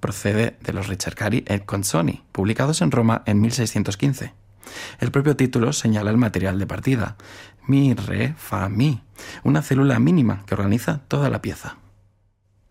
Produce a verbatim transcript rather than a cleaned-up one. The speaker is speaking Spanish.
procede de los Ricercari e Consoni, publicados en Roma en mil seiscientos quince. El propio título señala el material de partida, mi, re, fa, mi, una célula mínima que organiza toda la pieza.